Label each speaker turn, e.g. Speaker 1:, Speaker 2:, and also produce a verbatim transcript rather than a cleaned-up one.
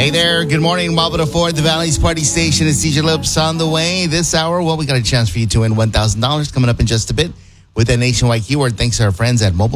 Speaker 1: Hey there, good morning. Welcome to Ford, the Valley's party station. It's D J Lips on the way. This hour, well, we got a chance for you to win one thousand dollars coming up in just a bit with a nationwide keyword. Thanks to our friends at Mobile.